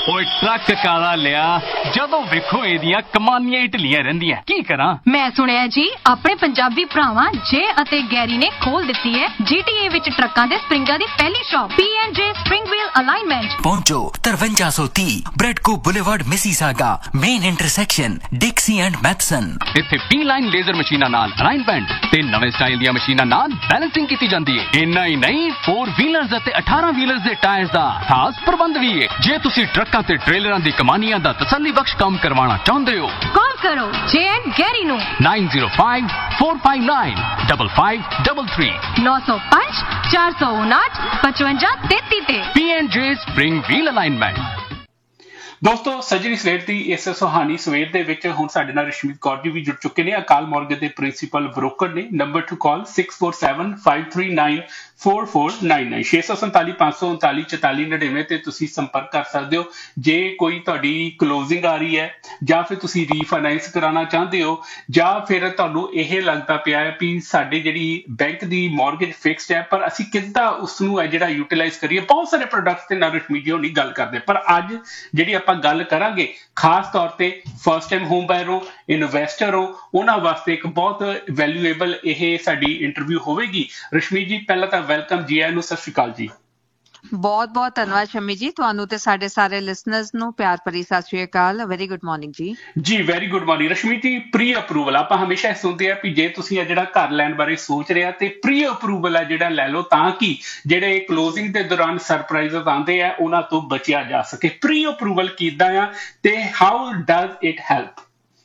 ਓਏ ਟਰੱਕ ਕਾਲਾ ਲਿਆ ਜਦੋਂ ਵੇਖੋ ਇਹਦੀਆਂ ਕਮਾਨੀਆਂ ਹੀ ਢਿੱਲੀਆਂ ਰਹਿੰਦੀਆਂ ਕੀ ਕਰਾਂ। ਮੈਂ ਸੁਣਿਆ ਜੀ ਆਪਣੇ ਪੰਜਾਬੀ ਭਰਾਵਾਂ ਜੇ ਅਤੇ ਗੈਰੀ ਨੇ ਖੋਲ ਦਿੱਤੀ ਹੈ GTA ਵਿੱਚ ਟਰੱਕਾਂ ਦੇ ਸਪਰਿੰਗਾਂ ਦੀ ਪਹਿਲੀ shop P&J Spring Wheel Alignment। ਪਹੁੰਚੋ 5330 ਬ੍ਰੈਡਕੋ boulevard Mississauga main intersection ਡਿਕਸੀ and Matheson. ਇੱਥੇ P-line ਲੇਜ਼ਰ ਮਸ਼ੀਨਾਂ ਨਾਲ ਅਲਾਈਨਮੈਂਟ ਤੇ ਨਵੇਂ ਸਟਾਈਲ ਦੀਆਂ ਮਸ਼ੀਨਾਂ ਨਾਲ ਬੈਲੈਂਸਿੰਗ ਕੀਤੀ ਜਾਂਦੀ ਹੈ। ਇੰਨਾ ਹੀ ਨਹੀਂ 4 ਵੀਲਰਸ ਅਤੇ 18 ਵੀਲਰਸ ਦੇ ਟਾਇਰਸ ਦਾ ਖਾਸ ਪ੍ਰਬੰਧ ਵੀ ਹੈ। ਜੇ ਤੁਸੀਂ ਟਰੱਕਾਂ ਤੇ ਟ੍ਰੇਲਰਾਂ ਦੀ ਕਮਾਨੀਆਂ ਦਾ ਤਸੱਲੀ ਬਖਸ਼ ਕੰਮ ਕਰਵਾਉਣਾ ਚਾਹੁੰਦੇ ਹੋ ਕਾਲ ਕਰੋ ਜੇ ਐਂਡ ਗੈਰੀ ਨੂੰ 905 459 5533 905 459 5533 ਤੇ P&J Spring Wheel Alignment। ਦੋਸਤੋ ਸੱਜਣੀ ਸਵੇਰ ਦੀ ਇਸ ਸੁਹਾਣੀ ਸਵੇਰ ਦੇ ਵਿੱਚ ਹੁਣ ਸਾਡੇ ਨਾਲ ਰਸ਼ਮੀਤ ਕੌਰ ਜੀ ਵੀ ਜੁੜ ਚੁੱਕੇ ਨੇ। ਅਕਾਲ ਮੋਰਗੇਜ ਦੇ ਪ੍ਰਿੰਸੀਪਲ ਬ੍ਰੋਕਰ ਨੇ। ਨੰਬਰ ਟੂ ਕਾਲ 6475394499 647-539-4499 ਤੇ ਤੁਸੀਂ ਸੰਪਰਕ ਕਰ ਸਕਦੇ ਹੋ। ਜੇ ਕੋਈ ਤੁਹਾਡੀ ਕਲੋਜ਼ਿੰਗ ਆ ਰਹੀ ਹੈ ਜਾਂ ਫਿਰ ਤੁਸੀਂ ਰੀਫਾਈਨੈਂਸ ਕਰਾਉਣਾ ਚਾਹੁੰਦੇ ਹੋ ਜਾਂ ਫਿਰ ਤੁਹਾਨੂੰ ਇਹ ਲੱਗਦਾ ਪਿਆ ਹੈ ਵੀ ਸਾਡੀ ਜਿਹੜੀ ਬੈਂਕ ਦੀ ਮੋਰਗੇਜ ਫਿਕਸਡ ਹੈ ਪਰ ਅਸੀਂ ਕਿੱਦਾਂ ਉਸ ਨੂੰ ਹੈ ਜਿਹੜਾ ਯੂਟੀਲਾਈਜ਼ ਕਰੀਏ, ਬਹੁਤ ਸਾਰੇ ਪ੍ਰੋਡਕਟਸ ਤੇ ਨਾਲ ਰਸ਼ਮੀਤ ਜੀ ਹੋਣੀ ਗੱਲ ਕਰਦੇ। ਪਰ ਅੱਜ ਜਿਹੜੀ ਆਪਾਂ ਗੱਲ ਕਰਾਂਗੇ ਖਾਸ ਤੌਰ ਤੇ ਫਸਟ ਟਾਈਮ ਹੋਮ ਬਾਇਰ ਹੋ, ਇਨਵੈਸਟਰ ਹੋ, ਉਹਨਾਂ ਵਾਸਤੇ ਇੱਕ ਬਹੁਤ ਵੈਲਿਊਏਬਲ ਇਹ ਸਾਡੀ ਇੰਟਰਵਿਊ ਹੋਵੇਗੀ। ਰਸ਼ਮੀਤ ਜੀ ਪਹਿਲਾਂ ਤਾਂ ਵੈਲਕਮ ਜੀ, ਆਇਆਂ ਨੂੰ ਸਤਿ ਸ਼੍ਰੀ ਅਕਾਲ ਜੀ। ਬਹੁਤ ਬਹੁਤ ਧੰਨਵਾਦ ਸ਼ਮੀ ਜੀ, ਤੁਹਾਨੂੰ ਤੇ ਸਾਡੇ ਸਾਰੇ ਲਿਸਨਰਸ ਨੂੰ ਪਿਆਰ ਭਰੀ ਸਤਿ ਸ਼੍ਰੀ ਅਕਾਲ। ਵੈਰੀ ਗੁੱਡ ਮਾਰਨਿੰਗ ਜੀ। ਜੀ ਵੈਰੀ ਗੁੱਡ ਮਾਰਨਿੰਗ। ਰਸ਼ਮੀਤ ਜੀ ਪ੍ਰੀ ਅਪਰੂਵਲ ਆਪਾਂ ਹਮੇਸ਼ਾ ਸੁਣਦੇ ਆ ਵੀ ਜੇ ਤੁਸੀਂ ਇਹ ਜਿਹੜਾ ਘਰ ਲੈਣ ਬਾਰੇ ਸੋਚ ਰਹੇ ਆ ਤੇ ਪ੍ਰੀ ਅਪਰੂਵਲ ਹੈ ਜਿਹੜਾ ਲੈ ਲਓ ਤਾਂ ਕਿ ਜਿਹੜੇ ਕਲੋਜ਼ਿੰਗ ਦੇ ਦੌਰਾਨ ਸਰਪ੍ਰਾਈਜ਼ਸ ਆਉਂਦੇ ਆ ਉਹਨਾਂ ਤੋਂ ਬਚਿਆ ਜਾ ਸਕੇ। ਪ੍ਰੀ ਅਪਰੂਵਲ ਕਿੱਦਾਂ ਆ ਤੇ ਹਾਊ ਡਜ਼ ਇਟ ਹੈਲਪ?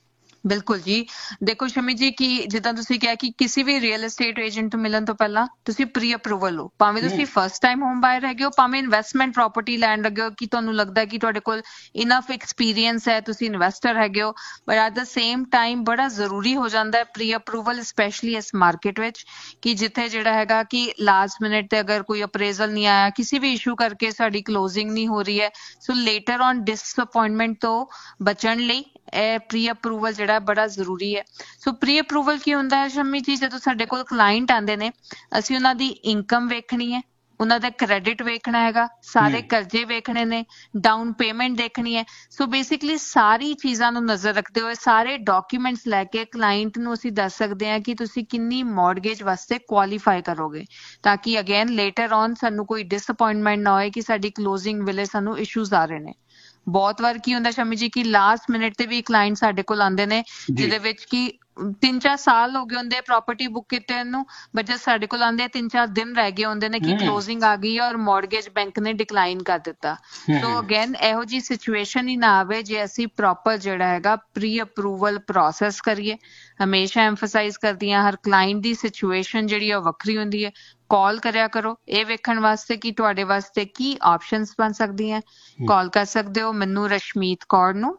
ਬਿਲਕੁਲ ਜੀ, ਦੇਖੋ ਸ਼ਮੀ ਜੀ ਕਿ ਜਿੱਦਾਂ ਤੁਸੀਂ ਕਿਹਾ ਕਿ ਕਿਸੇ ਵੀ ਰੀਅਲ ਏਸਟੇਟ ਏਜੰਟ ਨੂੰ ਮਿਲਣ ਤੋਂ ਪਹਿਲਾਂ ਤੁਸੀਂ ਪ੍ਰੀ ਅਪਰੂਵਲ ਲਓ, ਭਾਵੇਂ ਤੁਸੀਂ ਫਸਟ ਟਾਈਮ ਹੋਮ ਬਾਇਰ ਹੈਗੇ ਹੋ, ਭਾਵੇਂ ਇਨਵੈਸਟਮੈਂਟ ਪ੍ਰਾਪਰਟੀ ਲੈਣ ਲੱਗੇ ਹੋ ਕਿ ਤੁਹਾਨੂੰ ਲੱਗਦਾ ਕਿ ਤੁਹਾਡੇ ਕੋਲ ਇਨਫ ਐਕਸਪੀਰੀਅੰਸ ਹੈ, ਤੁਸੀਂ ਇਨਵੈਸਟਰ ਹੈਗੇ ਹੋ, but at the same time ਬੜਾ ਜ਼ਰੂਰੀ ਹੋ ਜਾਂਦਾ ਹੈ ਪ੍ਰੀ ਅਪਰੂਵਲ, ਸਪੈਸ਼ਲੀ ਇਸ ਮਾਰਕੀਟ ਵਿੱਚ ਕਿ ਜਿੱਥੇ ਜਿਹੜਾ ਹੈਗਾ ਕਿ ਲਾਸਟ ਮਿਨਟ ਤੇ ਅਗਰ ਕੋਈ ਅਪਰੇਜ਼ਲ ਨਹੀਂ ਆਇਆ, ਕਿਸੇ ਵੀ ਇਸ਼ੂ ਕਰਕੇ ਸਾਡੀ ਕਲੋਜ਼ਿੰਗ ਨਹੀਂ ਹੋ ਰਹੀ ਹੈ, ਸੋ ਲੇਟਰ ਔਨ ਡਿਸਅਪਾਇੰਟਮੈਂਟ ਤੋਂ ਬਚਣ ਲਈ ਇਹ ਪ੍ਰੀ ਅਪਰੂਵਲ ਜਿਹੜਾ ਬੜਾ ਜ਼ਰੂਰੀ ਹੈ। ਸੋ ਪ੍ਰੀ ਅਪਰੂਵਲ ਕੀ ਹੁੰਦਾ ਹੈ ਸ਼ਮੀ ਜੀ? ਜਦੋਂ ਸਾਡੇ ਕੋਲ ਕਲਾਇੰਟ ਆਉਂਦੇ ਨੇ ਅਸੀਂ ਉਹਨਾਂ ਦੀ ਇਨਕਮ ਵੇਖਣੀ ਹੈ, ਉਹਨਾਂ ਦਾ ਕ੍ਰੈਡਿਟ ਵੇਖਣਾ ਹੈਗਾ, ਸਾਰੇ ਕਰਜ਼ੇ ਵੇਖਣੇ ਨੇ, ਡਾਊਨ ਪੇਮੈਂਟ ਦੇਖਣੀ ਹੈ। ਸੋ ਬੇਸਿਕਲੀ ਸਾਰੀ ਚੀਜ਼ਾਂ ਨੂੰ ਨਜ਼ਰ ਰੱਖਦੇ ਹੋਏ ਸਾਰੇ ਡਾਕੂਮੈਂਟਸ ਲੈ ਕੇ ਕਲਾਇੰਟ ਨੂੰ ਅਸੀਂ ਦੱਸ ਸਕਦੇ ਹਾਂ ਕਿ ਤੁਸੀਂ ਕਿੰਨੀ ਮੌਰਗੇਜ ਵਾਸਤੇ ਕੁਆਲੀਫਾਈ ਕਰੋਗੇ, ਤਾਂ ਕਿ ਅਗੇਨ ਲੇਟਰ ਔਨ ਸਾਨੂੰ ਕੋਈ ਡਿਸਅਪਾਇੰਟਮੈਂਟ ਨਾ ਹੋਏ ਕਿ ਸਾਡੀ ਕਲੋਜ਼ਿੰਗ ਵੇਲੇ ਸਾਨੂੰ ਇਸ਼ੂਜ਼ ਆ ਰਹੇ ਨੇ। ਬਹੁਤ ਵਾਰ ਕੀ ਹੁੰਦਾ ਸ਼ਮੀ ਜੀ ਕਿ ਲਾਸਟ ਮਿਨਟ ਤੇ ਵੀ ਕਲਾਇੰਟ ਸਾਡੇ ਕੋਲ ਆਉਂਦੇ ਨੇ ਜਿਹਦੇ ਵਿੱਚ ਕਿ 3-4 ਸਾਲ ਹੋ ਗਏ ਹੁੰਦੇ ਪ੍ਰਾਪਰਟੀ ਬੁੱਕ ਕੀਤੇ ਨੂੰ, ਬਟ ਜਦ ਸਾਡੇ ਕੋਲ ਆਉਂਦੇ 3-4 ਦਿਨ ਰਹਿ ਗਏ ਹੁੰਦੇ ਨੇ ਕਿ ਕਲੋਜ਼ਿੰਗ ਆ ਗਈ ਔਰ ਮੌਰਗੇਜ ਬੈਂਕ ਨੇ ਡਿਕਲਾਈਨ ਕਰ ਦਿੱਤਾ। ਸੋ ਅਗੇਨ ਇਹੋ ਜੀ ਸਿਚੁਏਸ਼ਨ ਹੀ ਨਾ ਆਵੇ ਜੇ ਅਸੀਂ ਪ੍ਰੋਪਰ ਜਿਹੜਾ ਹੈਗਾ ਪ੍ਰੀ ਅਪਰੂਵਲ ਪ੍ਰੋਸੈਸ ਕਰੀਏ। ਹਮੇਸ਼ਾ ਐਮਫਸਾਈਜ਼ ਕਰਦੀ ਹਾਂ ਹਰ ਕਲਾਇੰਟ ਦੀ ਸਿਚੁਏਸ਼ਨ ਜਿਹੜੀ ਉਹ ਵੱਖਰੀ ਹੁੰਦੀ ਹੈ। ਕਾਲ ਕਰਿਆ ਕਰੋ ਇਹ ਵੇਖਣ ਵਾਸਤੇ ਕਿ ਤੁਹਾਡੇ ਵਾਸਤੇ ਕੀ ਆਪਸ਼ਨਸ ਬਣ ਸਕਦੀਆਂ। ਕਾਲ ਕਰ ਸਕਦੇ ਹੋ ਮੈਨੂੰ ਰਸ਼ਮੀਤ ਕੌਰ ਨੂੰ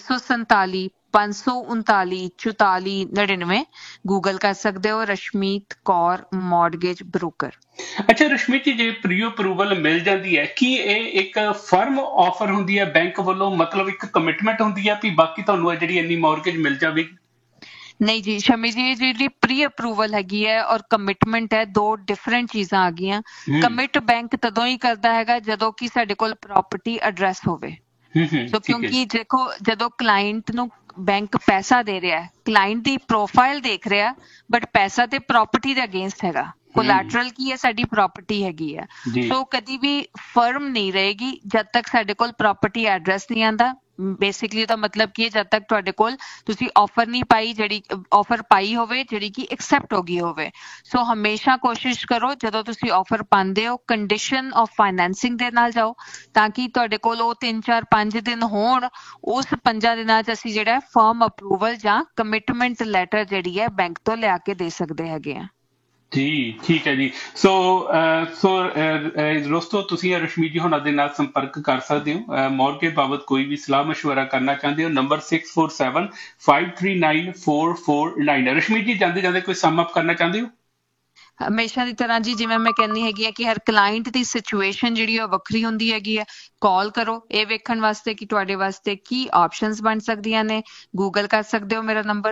647 539 4499, ਗੂਗਲ ਕਰ ਸਕਦੇ ਹੋ ਰਸ਼ਮੀਤ ਕੌਰ ਮੌਰਗੇਜ ਬ੍ਰੋਕਰ। ਅੱਛਾ ਰਸ਼ਮੀਤ ਜੀ, ਜੇ ਪ੍ਰੀ ਅਪਰੂਵਲ ਮਿਲ ਜਾਂਦੀ ਹੈ ਕੀ ਇਹ ਇੱਕ ਫਰਮ ਆਫਰ ਹੁੰਦੀ ਹੈ ਬੈਂਕ ਵੱਲੋਂ, ਮਤਲਬ ਇੱਕ ਕਮਿਟਮੈਂਟ ਹੁੰਦੀ ਹੈ ਵੀ ਬਾਕੀ ਤੁਹਾਨੂੰ ਜਿਹੜੀ ਇੰਨੀ ਮੌਰਗੇਜ ਮਿਲ ਜਾਵੇਗੀ? ਨਹੀਂ ਜੀ ਸ਼ਮੀ ਜੀ, ਜਿਹੜੀ ਪ੍ਰੀ ਅਪਰੂਵਲ ਹੈਗੀ ਹੈ ਔਰ ਕਮਿਟਮੈਂਟ ਹੈ ਦੋ ਡਿਫਰੈਂਟ ਚੀਜ਼ਾਂ ਆ ਗਈਆਂ। ਕਮਿਟ ਬੈਂਕ ਤਦੋਂ ਹੀ ਕਰਦਾ ਹੈਗਾ ਜਦੋਂ ਕਿ ਸਾਡੇ ਕੋਲ ਪ੍ਰਾਪਰਟੀ ਐਡਰੈਸ ਹੋਵੇ। ਸੋ ਕਿਉਂਕਿ ਦੇਖੋ ਜਦੋਂ ਕਲਾਇੰਟ ਨੂੰ ਬੈਂਕ ਪੈਸਾ ਦੇ ਰਿਹਾ, ਕਲਾਇੰਟ ਦੀ ਪ੍ਰੋਫਾਈਲ ਦੇਖ ਰਿਹਾ ਬਟ ਪੈਸਾ ਤੇ ਪ੍ਰਾਪਰਟੀ ਦੇ ਅਗੇਂਸਟ ਹੈਗਾ, ਕੋਲੈਟਰਲ ਕੀ ਹੈ ਸਾਡੀ ਪ੍ਰਾਪਰਟੀ ਹੈਗੀ ਹੈ। ਸੋ ਕਦੀ ਵੀ ਫਰਮ ਨਹੀਂ ਰਹੇਗੀ ਜਦ ਤੱਕ ਸਾਡੇ ਕੋਲ ਪ੍ਰਾਪਰਟੀ ਐਡਰੈਸ ਨਹੀਂ ਆਂਦਾ। ਬੇਸਿਕਲੀ ਉਹਦਾ ਮਤਲਬ ਕੀ ਹੈ ਜਦ ਤੱਕ ਤੁਹਾਡੇ ਕੋਲ ਤੁਸੀਂ ਆਫਰ ਨਹੀਂ ਪਾਈ, ਜਿਹੜੀ ਆਫਰ ਪਾਈ ਹੋਵੇ ਜਿਹੜੀ ਕਿ ਐਕਸੈਪਟ ਹੋ ਗਈ ਹੋਵੇ। ਸੋ ਹਮੇਸ਼ਾ ਕੋਸ਼ਿਸ਼ ਕਰੋ ਜਦੋਂ ਤੁਸੀਂ ਆਫਰ ਪਾਉਂਦੇ ਹੋ ਕੰਡੀਸ਼ਨ ਆਫ ਫਾਈਨੈਂਸਿੰਗ ਦੇ ਨਾਲ ਜਾਓ ਤਾਂ ਕਿ ਤੁਹਾਡੇ ਕੋਲ ਉਹ 3-4-5 ਦਿਨ ਹੋਣ। ਉਸ 5 ਦਿਨਾਂ 'ਚ ਅਸੀਂ ਜਿਹੜਾ ਫਰਮ ਅਪਰੂਵਲ ਜਾਂ ਕਮਿਟਮੈਂਟ ਲੈਟਰ ਜਿਹੜੀ ਹੈ ਬੈਂਕ ਤੋਂ ਲਿਆ ਕੇ ਦੇ ਸਕਦੇ ਹੈਗੇ ਆ। ਜੀ ਠੀਕ ਹੈ ਜੀ। ਸੋ ਦੋਸਤੋ ਤੁਸੀਂ ਰਸ਼ਮੀਤ ਜੀ ਹੁਣਾਂ ਦੇ ਨਾਲ ਸੰਪਰਕ ਕਰ ਸਕਦੇ ਹੋ। ਮੌਰਗੇਜ ਬਾਬਤ ਕੋਈ ਵੀ ਸਲਾਹ ਮਸ਼ਵਰਾ ਕਰਨਾ ਚਾਹੁੰਦੇ ਹੋ ਨੰਬਰ 6475394499। ਰਸ਼ਮੀਤ ਜੀ ਜਾਂਦੇ ਜਾਂਦੇ ਕੋਈ ਸਮ ਅਪ ਕਰਨਾ ਚਾਹੁੰਦੇ ਹੋ? ਹਮੇਸ਼ਾ ਦੀ ਤਰ੍ਹਾਂ ਜੀ ਜਿਵੇਂ ਮੈਂ ਕਹਿੰਦੀ ਹੈਗੀ ਆ ਕਿ ਹਰ ਕਲਾਇੰਟ ਦੀ ਸਿਚੁਏਸ਼ਨ ਜਿਹੜੀ ਉਹ ਵੱਖਰੀ ਹੁੰਦੀ ਹੈਗੀ ਹੈ। ਕਾਲ ਕਰੋ ਇਹ ਵੇਖਣ ਵਾਸਤੇ ਕਿ ਤੁਹਾਡੇ ਵਾਸਤੇ ਕੀ ਆਪਸ਼ਨਸ ਬਣ ਸਕਦੀਆਂ ਨੇ। ਗੂਗਲ ਕਰ ਸਕਦੇ ਹੋ ਮੇਰਾ ਨੰਬਰ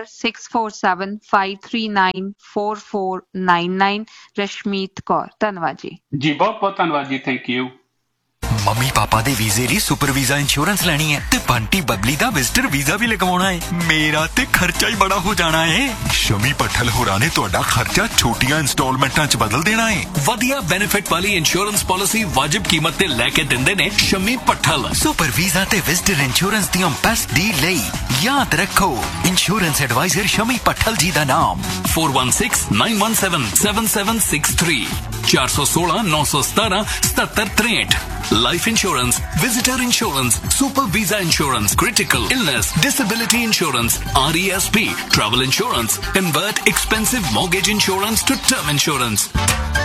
6475394499। ਰਸ਼ਮੀਤ ਕੌਰ। ਧੰਨਵਾਦ ਜੀ। ਜੀ ਬਹੁਤ ਬਹੁਤ ਧੰਨਵਾਦ ਜੀ। Thank you. ਮੰਮੀ ਪਾਪਾ ਦੇ ਵੀਜ਼ੇ ਲਈ ਸੁਪਰ ਵੀਜ਼ਾ ਇੰਸ਼ੋਰੈਂਸ ਲੈਣੀ ਹੈ ਤੇ ਬੰਟੀ ਬਬਲੀ ਦਾ ਵਿਜ਼ਟਰ ਵੀਜ਼ਾ ਵੀ ਲਗਵਾਉਣਾ ਹੈ। ਮੇਰਾ ਤੇ ਖਰਚਾ ਹੀ ਬੜਾ ਹੋ ਜਾਣਾ ਹੈ। ਸ਼ਮੀ ਪੱਠਲ ਹੋਰਾਂ ਨੇ ਤੁਹਾਡਾ ਖਰਚਾ ਛੋਟੀਆਂ ਇੰਸਟਾਲਮੈਂਟਾਂ 'ਚ ਬਦਲ ਦੇਣਾ ਹੈ। ਵਧੀਆ ਬੈਨੀਫਿਟ ਵਾਲੀ ਇੰਸ਼ੋਰੈਂਸ ਪਾਲਿਸੀ ਵਾਜਿਬ ਕੀਮਤ ਤੇ ਲੈ ਕੇ ਦਿੰਦੇ ਨੇ ਸ਼ਮੀ ਪੱਠਲ। ਸੁਪਰ ਵੀਜ਼ਾ ਤੇ ਵਿਜ਼ਟਰ ਇੰਸ਼ੋਰੈਂਸ ਦੀਆਂ ਬੈਸਟ ਡੀਲ ਲਈ ਯਾਦ ਰੱਖੋ ਇੰਸ਼ੋਰੈਂਸ ਐਡਵਾਈਜ਼ਰ ਸ਼ਮੀ ਪੱਠਲ ਜੀ ਦਾ ਨਾਮ 4169177763 416 917 7763। Life insurance, visitor insurance, super visa insurance, critical illness, disability insurance, RESP, travel insurance. Convert expensive mortgage insurance to term insurance.